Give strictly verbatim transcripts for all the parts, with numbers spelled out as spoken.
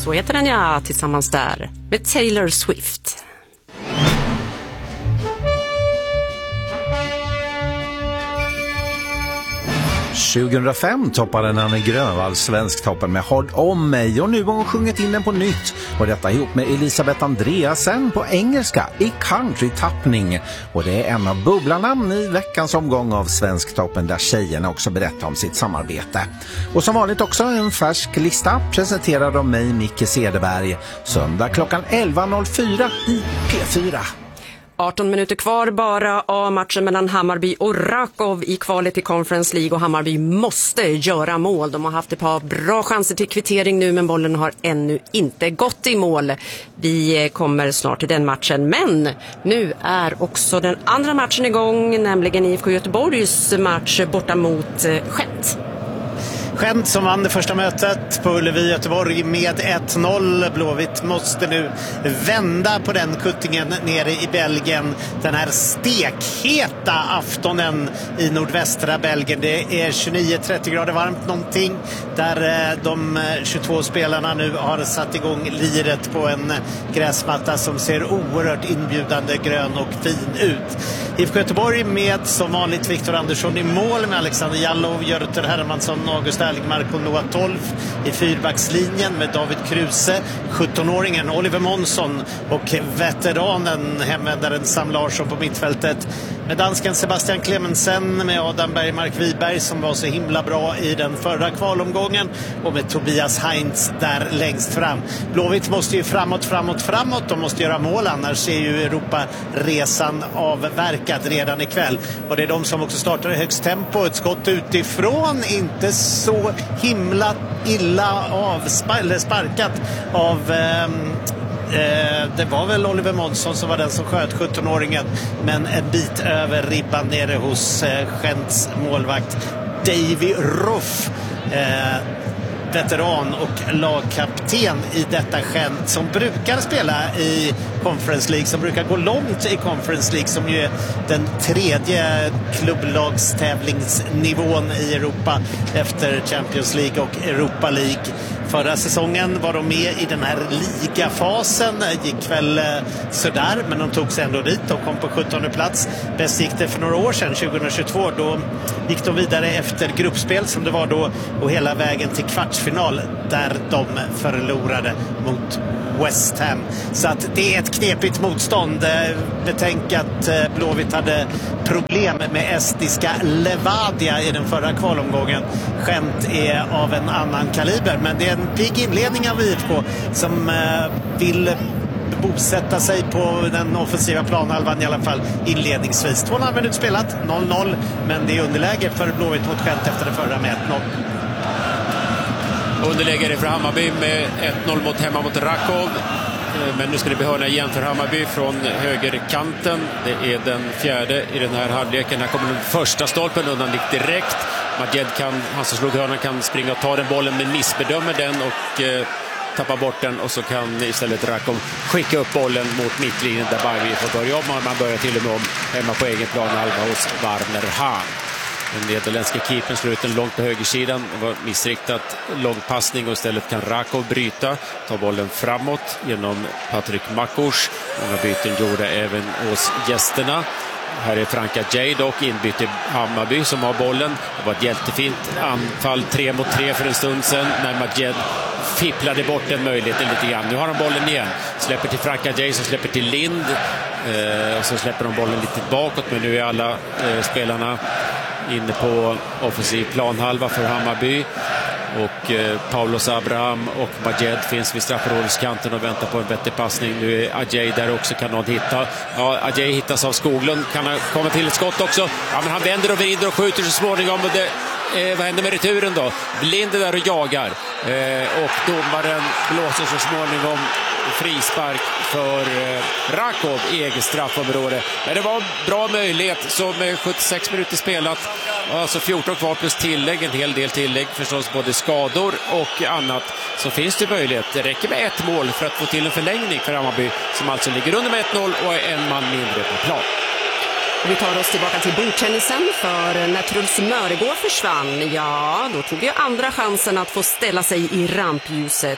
Så heter den, ja, tillsammans där med Taylor Swift. tjugohundrafem toppade Nanne Grönvall Svensktoppen med Håll om mig, och nu har hon sjungit in den på nytt, och detta ihop med Elisabeth Andreasen på engelska i country-tappning, och det är en av bubblarnamn i veckans omgång av Svensktoppen, där tjejerna också berättar om sitt samarbete. Och som vanligt också en färsk lista presenterad av mig, Micke Cederberg, söndag klockan elva noll fyra i P fyra. arton minuter kvar bara av matchen mellan Hammarby och Rakov i kvalet i Conference League, och Hammarby måste göra mål. De har haft ett par bra chanser till kvittering nu, men bollen har ännu inte gått i mål. Vi kommer snart till den matchen, men nu är också den andra matchen igång, nämligen I F K Göteborgs match borta mot Gent. Gent som vann det första mötet på Ullevi Göteborg med ett noll. Blåvitt måste nu vända på den kuttingen nere i Belgien. Den här stekheta aftonen i nordvästra Belgien. Det är tjugonio trettio grader varmt någonting. Där de tjugotvå spelarna nu har satt igång liret på en gräsmatta som ser oerhört inbjudande, grön och fin ut. I F K Göteborg med som vanligt Viktor Andersson i mål, med Alexander Jallow, Jörter Hermansson, August Erlingmark och Noah Tolf i fyrbackslinjen, med David Kruse, sjuttonåringen Oliver Månsson och veteranen hemvändaren Sam Larsson på mittfältet, med dansken Sebastian Clemensen, med Adam Bergmark Wiberg som var så himla bra i den förra kvalomgången, och med Tobias Heinz där längst fram. Blåvitt måste ju framåt, framåt, framåt. De måste göra mål, annars är ju Europa-resan avverkad redan ikväll. Och det är de som också startar i högst tempo. Ett skott utifrån, inte så himla illa avsparkat sparkat av... Eh, Det var väl Oliver Månsson som var den som sköt, sjuttonåringen, men en bit över ribban nere hos Gents målvakt Davy Ruff, eh, veteran och lagkapten i detta Gent, som brukar spela i Conference League, som brukar gå långt i Conference League, som ju är den tredje klubblagstävlingsnivån i Europa efter Champions League och Europa League. Förra säsongen var de med i den här ligafasen, gick väl sådär, men de tog sig ändå dit och kom på sjuttonde plats. Bäst gick det för några år sedan, tjugohundratjugotvå, då gick de vidare efter gruppspel som det var då, och hela vägen till kvartsfinal där de förlorade mot West Ham. Så att det är ett knepigt motstånd. Betänk att Blåvitt hade problem med estiska Levadia i den förra kvalomgången. Gent är av en annan kaliber, men det är en pigg inledning av I F K som vill bosätta sig på den offensiva planhalvan i alla fall inledningsvis. Två och en halv minut spelat, noll noll, men det är underläge för Blåvitt mot Gent efter det förra med ett noll. Underlägare för Hammarby med ett noll mot hemma mot Rakov. Men nu ska det bli hörna igen för Hammarby från högerkanten. Det är den fjärde i den här halvleken. Här kommer den första stolpen undan gick direkt. Majed kan, han som slog hörnan, kan springa och ta den bollen, men missbedömer den och eh, tappar bort den, och så kan istället Rakov skicka upp bollen mot mittlinjen där Bajvi får börja om. Man börjar till och med om hemma på egen plan halva hos Warner Hahn. Den nederländska keepern slår ut den långt på högersidan. Det var missriktat lång passning, och istället kan Rakov bryta. Ta bollen framåt genom Patrik Makurs. Många byten gjorde även hos gästerna. Här är Franka Jay dock inbytt i Hammarby som har bollen. Det var ett jättefint anfall tre mot tre för en stund sedan när Majed fipplade bort den möjligheten lite grann. Nu har de bollen igen. Släpper till Franka Jay som släpper till Lind. Eh, och så släpper de bollen lite bakåt, men nu är alla eh, spelarna inne på offensiv planhalva för Hammarby. Och eh, Paulos Abraham och Majed finns vid straffområdeskanten och väntar på en bättre passning. Nu är Ajay där också, kan någon hitta. Ja, Ajay hittas av Skoglund. Kan han komma till ett skott också? Ja, men han vänder och vrider och skjuter så småningom. Och det, eh, vad händer med returen då? Blind är där och jagar. Eh, och domaren blåser så småningom frispark för eh, Rakov i eget straffområde. Men det var en bra möjlighet, så med sjuttiosex minuter spelat, alltså fjorton kvar plus tillägg, en hel del tillägg förstås, både skador och annat, så finns det möjlighet. Det räcker med ett mål för att få till en förlängning för Hammarby, som alltså ligger under med ett noll och är en man mindre på plan. Vi tar oss tillbaka till bordtennisen, för när Truls Mörgård försvann, ja, då tog ju andra chansen att få ställa sig i rampljuset.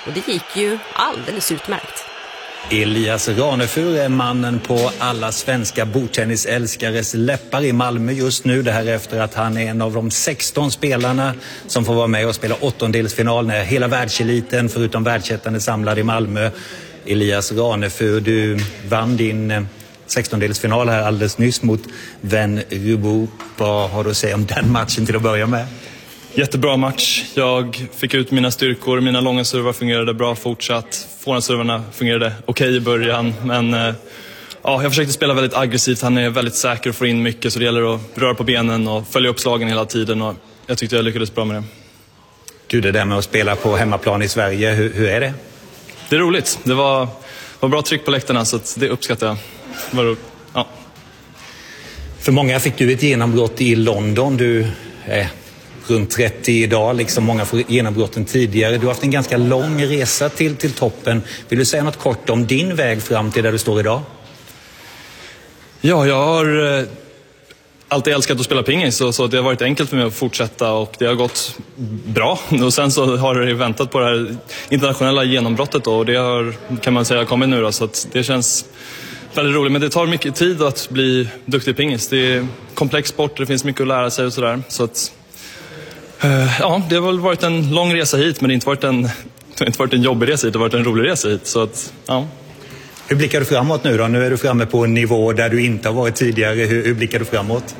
Och det gick ju alldeles utmärkt. Elias Ranefur är mannen på alla svenska bordtennisälskares läppar i Malmö just nu. Det här efter att han är en av de sexton spelarna som får vara med och spela åttondelsfinal när hela världseliten förutom världsettan är samlad i Malmö. Elias Ranefur, du vann din sextondelsfinal här alldeles nyss mot Ven Rubo. Vad har du att säga om den matchen till att börja med? Jättebra match. Jag fick ut mina styrkor. Mina långa servar fungerade bra fortsatt. Forehandservarna fungerade okej okay i början. Men eh, ja, jag försökte spela väldigt aggressivt. Han är väldigt säker och får in mycket. Så det gäller att röra på benen och följa upp slagen hela tiden. Och jag tyckte jag lyckades bra med det. Du, det där med att spela på hemmaplan i Sverige, hur, hur är det? Det är roligt. Det var, var bra tryck på läktarna så att det uppskattar jag. Det var roligt. Ja. För många fick du ett genombrott i London. Du är runt trettio idag, liksom många får genombrotten tidigare. Du har haft en ganska lång resa till, till toppen. Vill du säga något kort om din väg fram till där du står idag? Ja, jag har eh, alltid älskat att spela pingis så, så det har varit enkelt för mig att fortsätta och det har gått bra. Och sen så har det väntat på det här internationella genombrottet då, och det har, kan man säga, kommit nu då, så att det känns väldigt roligt. Men det tar mycket tid att bli duktig i pingis. Det är komplex sport, det finns mycket att lära sig och sådär. Så att ja, det har väl varit en lång resa hit, men det har inte varit en, det har inte varit en jobbig resa hit, det har varit en rolig resa hit. Så att, ja. Hur blickar du framåt nu då? Nu är du framme på en nivå där du inte har varit tidigare. Hur, hur blickar du framåt?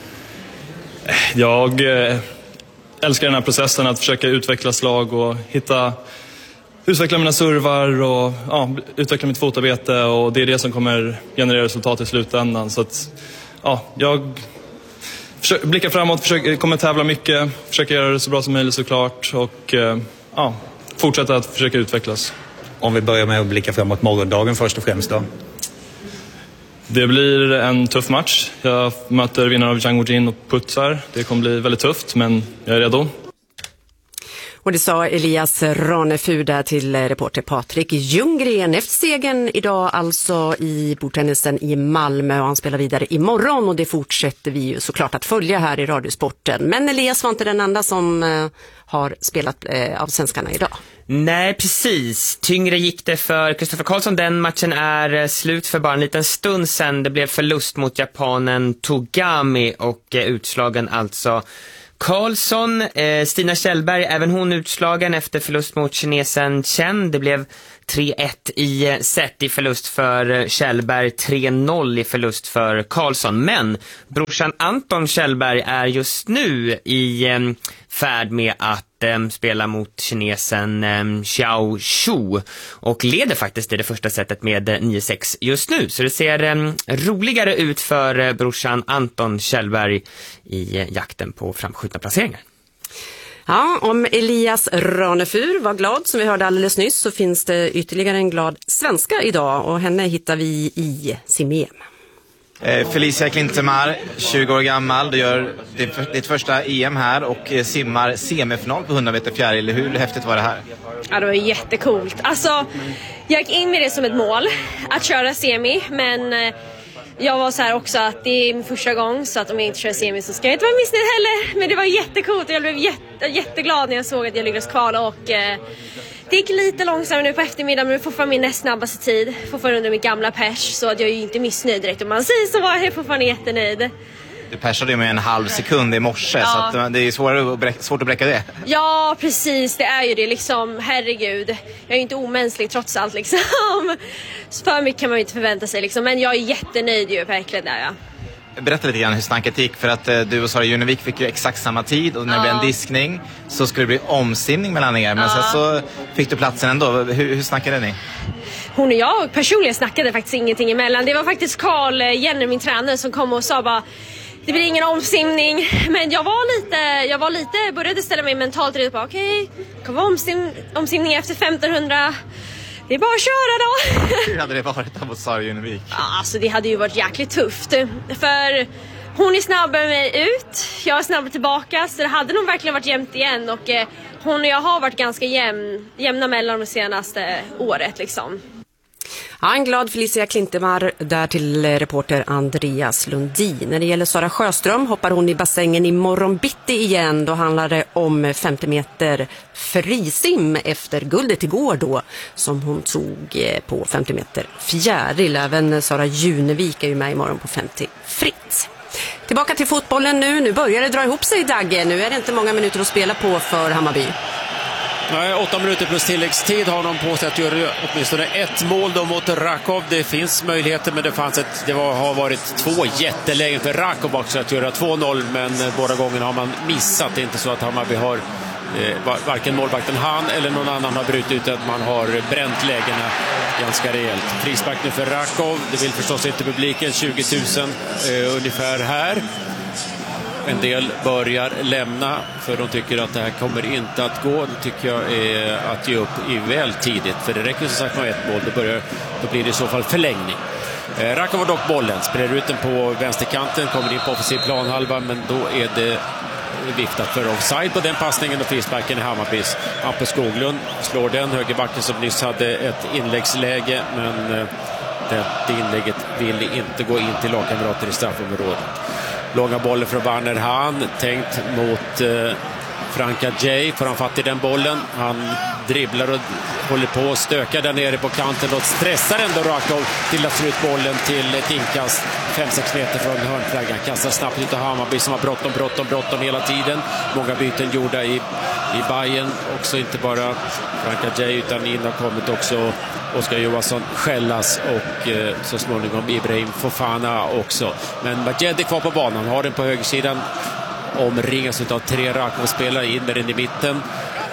Jag eh, älskar den här processen att försöka utveckla slag och hitta, utveckla mina servar och ja, utveckla mitt fotarbete, och det är det som kommer generera resultat i slutändan. Så att, ja, jag försöker blicka framåt, försöker, kommer tävla mycket, försöker göra det så bra som möjligt såklart och eh, ja, fortsätta att försöka utvecklas. Om vi börjar med att blicka framåt morgondagen först och främst då. Det blir en tuff match. Jag möter vinnaren av Zhang Guojin och putsar. Det kommer bli väldigt tufft, men jag är redo. Och det sa Elias Ranefur där till reporter Patrik Ljunggren. Efter segern idag alltså i bordtennisen i Malmö, och han spelar vidare imorgon, och det fortsätter vi ju såklart att följa här i Radiosporten. Men Elias var inte den enda som eh, har spelat eh, av svenskarna idag. Nej, precis. Tyngre gick det för Kristoffer Karlsson. Den matchen är slut för bara en liten stund sedan. Det blev förlust mot japanen Togami och eh, utslagen alltså Karlsson, eh, Stina Kjellberg, även hon utslagen efter förlust mot kinesen Chen. Det blev tre ett i set i förlust för Kjellberg, tre noll i förlust för Karlsson. Men brorsan Anton Kjellberg är just nu i eh, färd med att eh, spela mot kinesen eh, Xiao Xu och leder faktiskt i det första setet med eh, nio sex just nu. Så det ser eh, roligare ut för eh, brorsan Anton Kjellberg i eh, jakten på framskjutna placeringar. Ja, om Elias Ranefur var glad som vi hörde alldeles nyss, så finns det ytterligare en glad svenska idag, och henne hittar vi i sim-E M. Felicia Klintemar, tjugo år gammal, du gör ditt första E M här och simmar semifinal på hundra meter fjäril. Hur häftigt var det här? Ja, det var jättekult. Alltså, jag gick in med det som ett mål att köra semi, men jag var så här också att det är min första gång, så att om jag inte kör semi så ska jag inte vara missnöjd heller. Men det var jättekult och jag blev jätte, jätteglad när jag såg att jag lyckades kvala, och eh, det gick lite långsammare nu på eftermiddagen, men det är fortfarande min näst snabbaste tid. Fortfarande under mitt gamla pers, så att jag är ju inte missnöjd direkt. Om man säger så var jag fortfarande jättenöjd. Du persade ju med en halv sekund i morse, ja. Så att det är svårare att bräcka, svårt att bräcka det. Ja, precis. Det är ju det liksom. Herregud. Jag är ju inte omänsklig trots allt liksom. För mycket kan man ju inte förvänta sig liksom. Men jag är jättenöjd ju verkligen där, ja. Berätta lite grann hur snacket gick, för att eh, du och Sara Junevik fick ju exakt samma tid, och när det ja. blev en diskning så skulle det bli omsimning mellan er, men ja. sen så fick du platsen ändå. Hur, hur snackade ni? Hon och jag personligen snackade faktiskt ingenting emellan. Det var faktiskt Carl Jenner, min tränare, som kom och sa bara: det blir ingen omsimning. Men jag var lite, jag var lite, började ställa mig mentalt redo på okej, okay, det kan vara omsim, omsimning efter femtonhundra. Det är bara att köra då. Hur hade det varit där mot Sara Junevik? Ja, alltså det hade ju varit jäkligt tufft. För hon är snabbare med ut, jag är snabbare tillbaka. Så det hade nog verkligen varit jämnt igen. Och eh, hon och jag har varit ganska jämn, jämna mellan de senaste året liksom. Ja, en glad Felicia Klintemar där till reporter Andreas Lundin. När det gäller Sara Sjöström hoppar hon i bassängen imorgon bitti igen. Då handlar det om femtio meter frisim efter guldet igår då som hon tog på femtio meter fjäril. Även Sara Junevik är ju med imorgon på femtio fritt. Tillbaka till fotbollen nu. Nu börjar det dra ihop sig i Dagge. Nu är det inte många minuter att spela på för Hammarby. Nej, åtta minuter plus tilläggstid har de på sig att göra åtminstone ett mål då mot Rakov. Det finns möjligheter, men det, fanns ett, det var, har varit två jättelägen för Rakov också att göra två noll, men båda gångerna har man missat. Det är inte så att Hammarby har eh, varken målvakten han eller någon annan har brutit ut, att man har bränt lägena ganska rejält. Frispark nu för Rakov. Det vill förstås inte publiken, tjugo tusen eh, ungefär här. En del börjar lämna för de tycker att det här kommer inte att gå. Det tycker jag är att ge upp i väl tidigt. För det räcker som sagt med ett mål. Då, börjar, då blir det i så fall förlängning. Eh, Rakov har dock bollen. Spelar ut den på vänsterkanten. Kommer in på offensiv planhalva. Men då är det viftat för offside på den passningen. Och frisparken i Hammarbys. Hampus Skoglund slår den. Högerbacken som nyss hade ett inläggsläge. Men eh, det, det inlägget vill inte gå in till lagkamrater i straffområdet. Långa bollen från Werner Hahn, tänkt mot eh, Franka Jay. Får han fatt i den bollen. Han dribblar och håller på och stökar där nere på kanten och stressar ändå Rakov till att slå ut bollen till ett inkast fem sex meter från hörnflaggan. Kastar snabbt ut av Hammarby som har bråttom, bråttom, bråttom hela tiden. Många byten gjorda i, i Bayern. Också inte bara Franka Jay utan in har kommit också Oskar Johansson, Skällas och eh, så småningom Ibrahim Fofana också. Men Majed är kvar på banan, har den på högersidan. Omringas av tre Rakov-spelare in med den i mitten.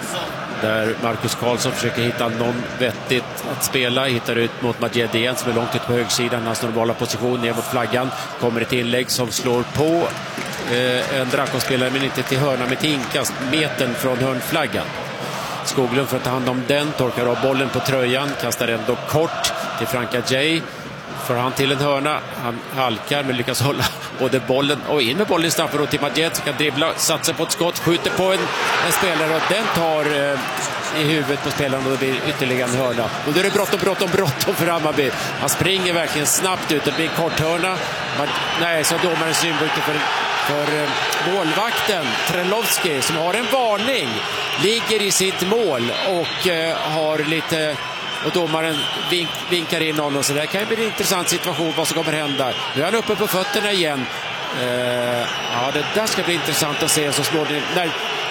Där Marcus Karlsson försöker hitta någon vettigt att spela. Hittar ut mot Majed igen som är långt ut på högersidan. Hans normala position ner mot flaggan. Kommer ett inlägg som slår på eh, en Rakov-spelare men inte till hörna med till inkast. Metern från hörnflaggan. Skoglund för att ta hand om den, torkar av bollen på tröjan, kastar ändå kort till Franka Jay. Får han till en hörna, han halkar men lyckas hålla både bollen och in med bollen i straffområdet till Majed som kan dribbla, satsa på ett skott, skjuter på en, en spelare och den tar eh, i huvudet på spelaren och det blir ytterligare en hörna. Och då är det bråttom, bråttom, bråttom för Hammarby. Han springer verkligen snabbt ut, det blir en kort hörna. Man, nej, så domaren synpunkter för för eh, målvakten Trelovski som har en varning, ligger i sitt mål och eh, har lite och domaren vink, vinkar in honom, så det kan bli en intressant situation vad som kommer hända. Nu är han uppe på fötterna igen. Eh, ja, det där ska bli intressant att se så småningom när,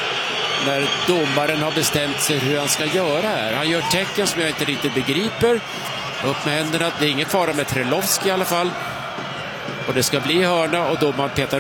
när domaren har bestämt sig hur han ska göra här. Han gör tecken som jag inte riktigt begriper. Upp med händerna, det är ingen fara med Trelovski i alla fall. Och det ska bli hörna och domaren petar